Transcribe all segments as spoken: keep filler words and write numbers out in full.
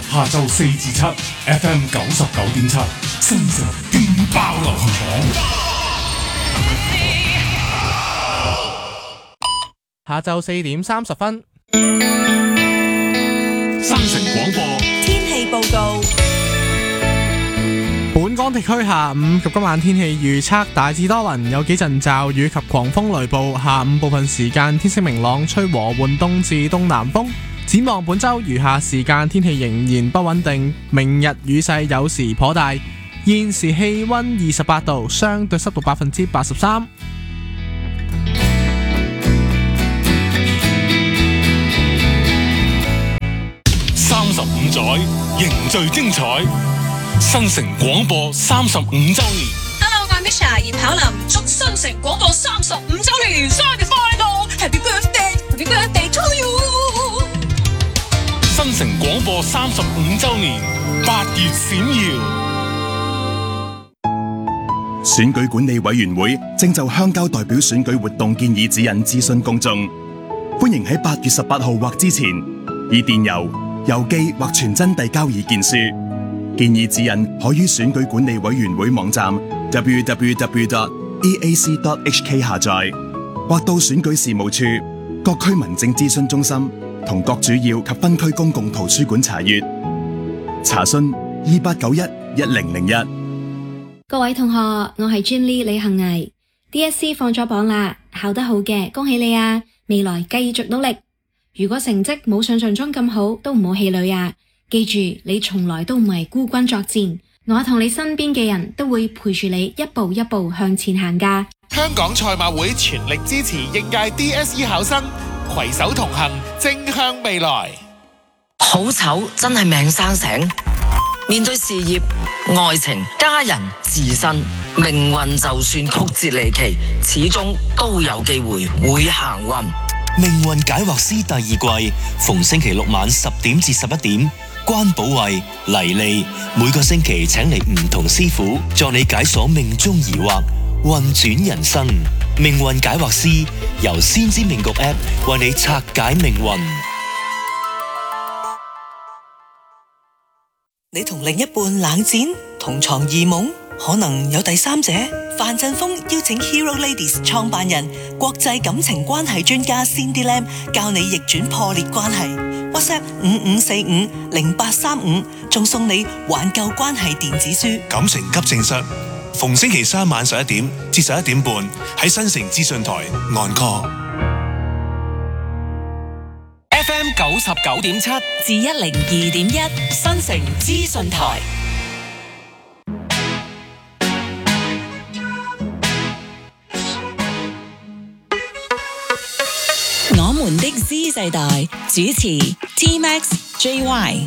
下晝四至七 F M 九十九點七，新城勁爆流行榜。 下晝四點三十分， 新城廣播天氣報告。 本港地區下午及今晚天氣預測大致多雲，有幾陣驟雨及狂風雷暴。下午部分時間天色明朗，吹和緩東至東南風。展望本週餘下時間天氣仍然不穩定，明日雨勢有時頗大。現時氣溫二十八度，相對濕度百分之八十三。 三十五載凝聚精彩，新城廣播三十五週年。 Hello， 我係 Misha 葉巧琳，祝新城廣播三十五週年生日快樂 ！Happy birthday，Happy birthday to you！ 新城廣播三十五週年，八月閃耀。 選舉管理委員會正就鄉郊代表選舉活動建議指引諮詢公眾，歡迎喺八月十八號或之前以電郵、郵寄或傳真遞交意見書。建議指引可於選舉管理委員會網站 double-u double-u double-u dot e a c dot h k 下載，或到選舉事務處、各區民政諮詢中心同各主要及分區公共圖書館查閱。查詢二八九一一零零一。 各位同學，我係 Jenny 李幸倪 ，D S C 放咗榜啦，考得好嘅，恭喜你啊！未來繼續努力。如果成績冇想象中咁好，都唔好氣餒啊！記住，你從來都唔係孤軍作戰，我同你身邊嘅人都會陪住你一步一步向前行㗎。 香港賽馬會全力支持應屆 D S E 考生，攜手同行，正向未來。 好醜真係命生醒，面對事業、愛情、家人、自身，命運就算曲折離奇，始終都有機會會行運。 命運解惑師第二季，逢星期六晚十點至十一點，關寶慧、黎莉每個星期請嚟唔同師傅，助你解鎖命中疑惑，運轉人生。命運解惑師由先知命局 App 為你拆解命運。 你同另一半冷戰，同床異夢，可能有第三者。范振鋒邀請 Hero Ladies 創辦人、國際感情關係專家 Cindy Lam 教你逆轉破裂關係。WhatsApp 五五四五零八三五，仲送你挽救關係電子書。 感情急症室，逢星期三晚十一點至十一點半喺新城資訊台 On Call。F M 九十九點七至一零二點一，新城資訊台。我們的 Z 世代主持 T Max、J Y。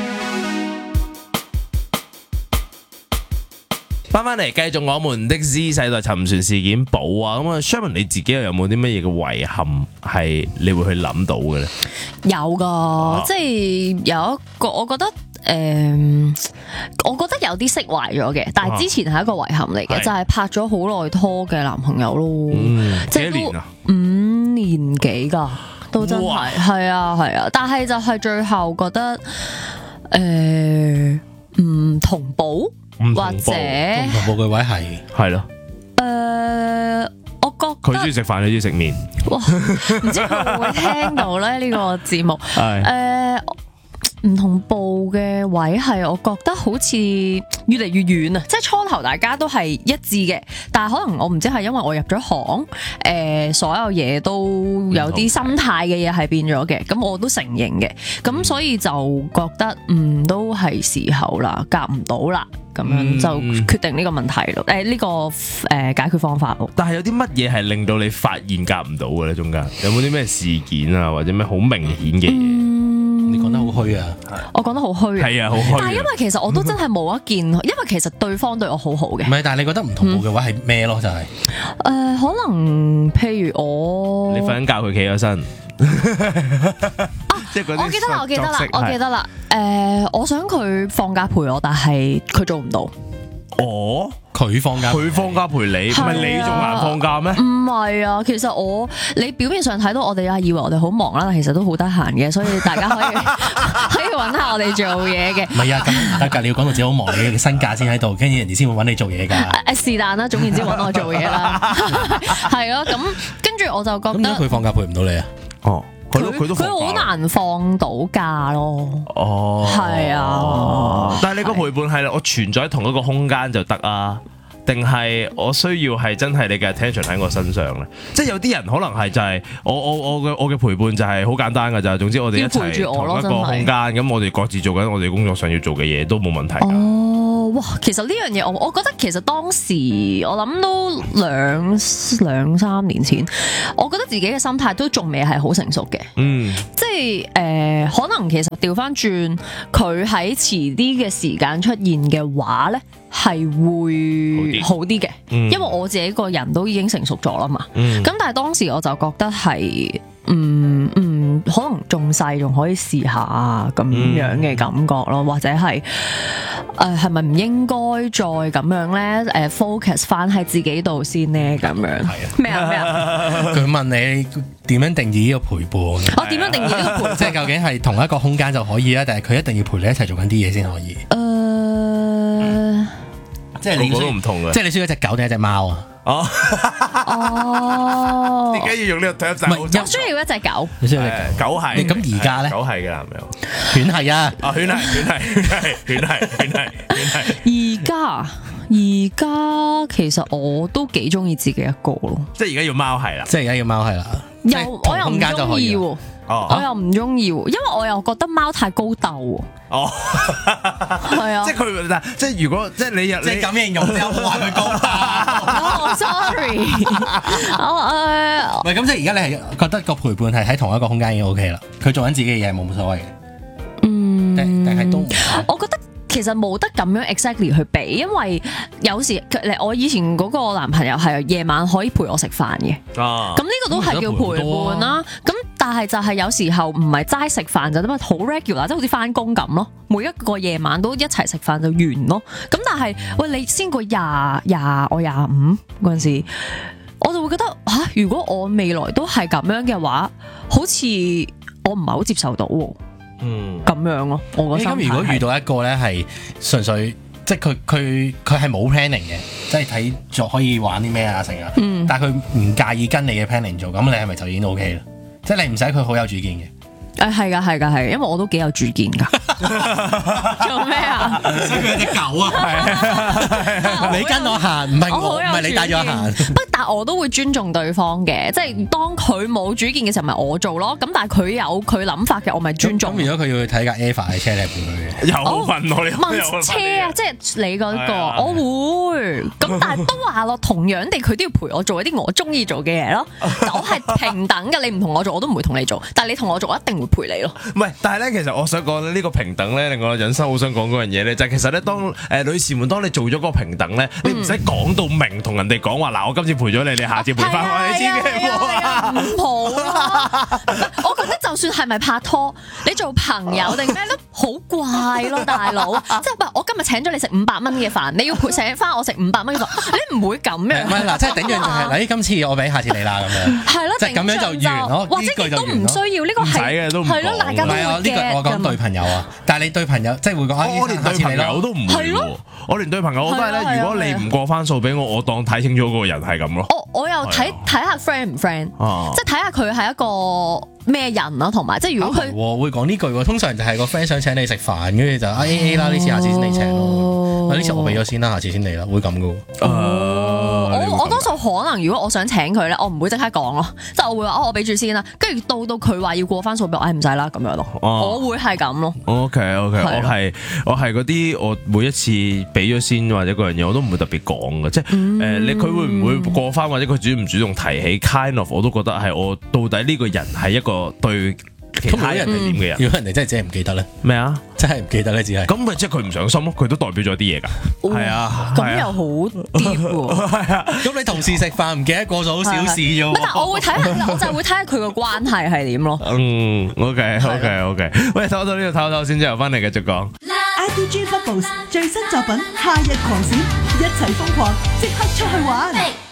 翻翻嚟，繼續我們的 Z 世代沉船事件簿啊！咁啊 Sherman 你自己又有冇啲乜嘢嘅遺憾係你會去諗到嘅咧？ 有噶，啊、即係有一個，我覺得誒、呃，我覺得有啲釋懷咗嘅，但係之前係一個遺憾嚟嘅，啊、就係拍咗好耐拖嘅男朋友咯， 嗯、 即係幾年啊？ 五年幾噶，都真係係啊係啊，但係就係最後覺得誒唔、呃、同步。或者唔同步嘅位係係咯， 誒，我覺得佢中意食飯，你中意食麵。 哇，唔知佢會唔會聽到咧呢個節目？ 係誒，唔同步嘅位係，我覺得好似越嚟越遠啊！即係初頭大家都係一致嘅，但係可能我唔知係因為我入咗行，誒，所有嘢都有啲心態嘅嘢係變咗嘅，咁我都承認嘅，咁所以就覺得嗯都係時候啦，夾唔到啦。咁樣就決定呢個問題咯，誒、呃、呢、這個誒、呃、解決方法咯。 但係有啲乜嘢係令到你發現夾唔到嘅咧？中間有冇啲咩事件啊，或者咩好明顯嘅嘢？ 嗯、你講得好虛啊！ 我講得好虛， 係啊，好虛。 但係因為其實我都真係冇一件，因為其實對方對我好好嘅。 唔係，但係你覺得唔同步嘅話係咩咯？就係、是、 誒、呃，可能譬如我你瞓緊覺佢企咗身。 啊！我記得啦，我記得啦，我記得啦。誒、呃，我想佢放假陪我，但係佢做唔到。 哦， 佢放假， 佢放假陪你，唔係你仲難放假咩？ 唔係啊，其實我你表面上睇到我哋啊，以為我哋好忙啦，但其實都好得閒嘅，所以大家可以可以揾下我哋做嘢嘅。 唔係啊，咁唔得㗎，你要講到自己好忙，你嘅身價先喺度，跟住人哋先會揾你做嘢㗎。 誒是但啦，總言之揾我做嘢啦，係咯。咁跟住我就覺得， 咁點解佢放假陪唔到你啊？ 哦。佢佢都佢好難放到假咯。 哦， 係啊。 但係你個陪伴係我存在喺同一個空間就得啊，定係我需要係真係你嘅 attention 喺我身上咧？即係有啲人可能係就係我我我嘅我嘅陪伴就係好簡單㗎咋。總之我哋一齊同一個空間，咁我哋各自做緊我哋工作上要做嘅嘢都冇問題㗎。 哦，哇！其實呢樣嘢我我覺得其實當時我諗都兩兩三年前，我覺得自己嘅心態都仲未係好成熟嘅。 嗯， 即係誒、呃，可能其實調翻轉，佢喺遲啲嘅時間出現嘅話咧，係會好啲嘅。嗯、因為我自己個人都已經成熟咗啦嘛。咁、嗯、但係當時我就覺得係，嗯嗯，可能仲細，仲可以試下咁樣嘅感覺咯，嗯、或者係誒係咪唔應該再咁樣咧？誒、呃、focus 翻喺自己度先咧，咁樣咩啊咩啊？ 佢問你點樣定義呢個陪伴？ 我點樣定義呢個陪伴？ 即係究竟係同一個空間就可以啊，定係佢一定要陪你一齊做緊啲嘢先可以？ 誒、呃， 即係你個個都唔同嘅， 即係你需要一隻狗定一隻貓啊？ 哦哦， 點解要用呢個 term？ 我需要一隻狗， 你需要隻狗， 狗係。 咁而家咧？ 狗係嘅男友， 犬係啊， 啊犬係犬係犬係犬係犬係犬係。 而家而家其實我都幾中意自己一個咯。 即係而家要貓係啦， 即係而家要貓係啦。 又我又唔中意喎， 哦、 我又唔中意喎，因為我又覺得貓太高竇喎。 哦， 係啊， 即係佢，即係如果即係你入， 即係咁形容之後話佢高竇。 哦，sorry，我誒， 唔係咁，即係而家你係覺得個陪伴係喺同一個空間已經 OK 啦，佢做緊自己嘅嘢冇冇所謂嘅。 嗯， 定定係都唔， 我覺得。其實冇得咁樣 exactly 去比，因為有時我以前嗰個男朋友係夜晚可以陪我食飯嘅，咁呢、啊、個都係叫陪伴啦。咁、啊、但係就係有時候唔係齋食飯就咁啊，好 regular，即係好似翻工咁咯。每一個夜晚都一齊食飯就完咯。咁但係喂，你先過廿廿我廿五嗰陣時，我就會覺得吓、啊，如果我未來都係咁樣嘅話，好似我唔係好接受到喎。嗯，咁樣咯，我覺得。咁如果遇到一個咧係純粹，即係佢佢佢係冇 planning 嘅，即係睇咗可以玩啲咩啊成啊，嗯、但係佢唔介意跟你嘅 planning 做，咁你係咪就已經 OK 啦？即係你唔使佢好有主見嘅。 誒係㗎係㗎係，因為我都幾有主見㗎。做咩啊？ 佢係隻狗啊！你跟我行，唔係我，唔係你帶咗我行。 不，但係我都會尊重對方嘅，即係當佢冇主見嘅時候，咪我做咯。咁但係佢有佢諗法嘅，我咪尊重。 咁如果佢要去睇架 Eva 嘅車，你係陪佢嘅？ 又問我，你問車啊，即係你嗰個，我會。咁但係都話咯，同樣地，佢都要陪我做一啲我中意做嘅嘢咯。我係平等嘅，你唔同我做，我都唔會同你做。但係你同我做，我一定會陪你咯。 唔係，但係咧，其實我想講呢、呢個平等咧，令我引申好想講嗰樣嘢咧，就係、是、其實咧，當誒、呃、女士們，當你做咗嗰個平等咧，嗯、你唔使講到明同人哋講話，嗱，我今次陪咗你，你下次陪翻我，你知嘅唔好啦。我覺得就算係咪拍拖，你做朋友定咩都好怪咯，大佬。即係我今日請咗你食五百蚊嘅飯，你要陪請翻我食五百蚊嘅飯，你唔會咁樣。 唔係嗱，即係頂樣就係、是，嗱，今次我俾，下次你啦咁樣。係咯，即係咁樣就完咯。 或者亦都唔需要呢個係。係咯，大家都會 get 呢個我講對朋友啊，但係你對朋友即係會講， 我連對朋友都唔會喎。我連對朋友我都係咧，如果你唔過翻數俾我，我當睇清楚嗰個人係咁咯。 我我又睇睇下 friend 唔 friend，即係睇下佢係一個咩人啦，同埋即係如果佢會講呢句喎，通常就係個 friend 想請你食飯，跟住就 A A 啦，呢次下次先你請咯，呢次我俾咗先啦，下次先你啦，會咁噶喎。 我我多數可能如果我想請佢咧，我唔會即刻講咯，即係我會話哦，我俾住先啦，跟住到到佢話要過翻數俾我，唉唔使啦咁樣咯，我會係咁咯。 OK OK，我係我係嗰啲我每一次俾咗先或者嗰樣嘢我都唔會特別講嘅，即係誒你佢會唔會過翻或者佢主唔主動提起 kind of 我都覺得係我到底呢個人係一個對其他人係點嘅人？ 如果人哋真係真係唔記得咧， 咩啊？ 真係唔記得咧，只係咁咪即係佢唔上心咯，佢都代表咗啲嘢㗎。係啊， 咁又好啲喎。 係啊，咁你同事食飯唔記得過咗好小事啫喎。 但係我會睇下，我就會睇下佢個關係係點咯。 嗯 ，OK OK OK，喂，唞到呢度唞唞先，之後翻嚟繼續講。 I D G Bubbles 最新作品《夏日狂閃》。 一齊瘋狂，即刻出去玩！